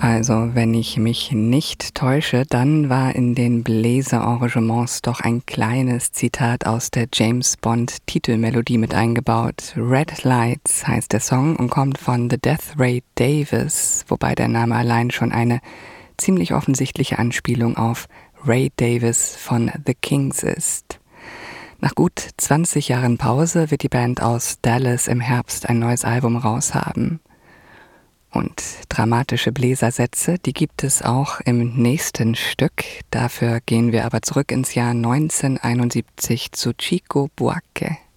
Also, wenn ich mich nicht täusche, dann war in den Bläser-Arrangements doch ein kleines Zitat aus der James-Bond-Titelmelodie mit eingebaut. Red Lights heißt der Song und kommt von The Death Ray Davis, wobei der Name allein schon eine ziemlich offensichtliche Anspielung auf Ray Davis von The Kings ist. Nach gut 20 Jahren Pause wird die Band aus Dallas im Herbst ein neues Album raushaben. Und dramatische Bläsersätze, die gibt es auch im nächsten Stück. Dafür gehen wir aber zurück ins Jahr 1971 zu Chico Buarque.